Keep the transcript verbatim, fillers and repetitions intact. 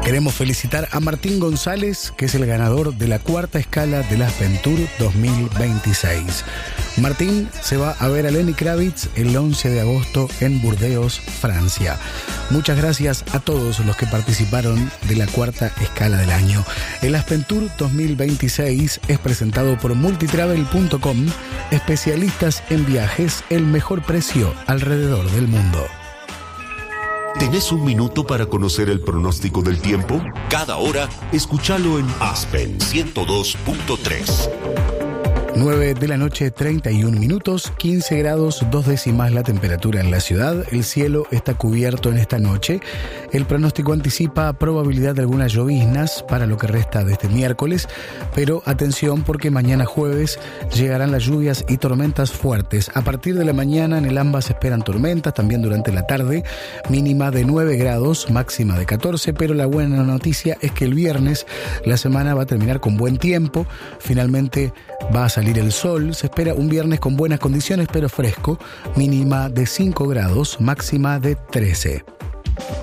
Queremos felicitar a Martín González, que es el ganador de la cuarta escala de las Ventour dos mil veintiséis. Martín se va a ver a Lenny Kravitz el once de agosto en Burdeos, Francia. Muchas gracias a todos los que participaron de la cuarta escala del año. El Aspentour dos mil veintiséis es presentado por multitravel punto com, especialistas en viajes, el mejor precio alrededor del mundo. ¿Tenés un minuto para conocer el pronóstico del tiempo? Cada hora, escúchalo en Aspen ciento dos punto tres. nueve de la noche, treinta y un minutos, quince grados, dos décimas la temperatura en la ciudad. El cielo está cubierto en esta noche. El pronóstico anticipa probabilidad de algunas lloviznas para lo que resta de este miércoles, pero atención porque mañana jueves llegarán las lluvias y tormentas fuertes. A partir de la mañana en el AMBA se esperan tormentas, también durante la tarde, mínima de nueve grados, máxima de catorce, pero la buena noticia es que el viernes la semana va a terminar con buen tiempo. Finalmente va a salir el sol, se espera un viernes con buenas condiciones pero fresco, mínima de cinco grados, máxima de trece.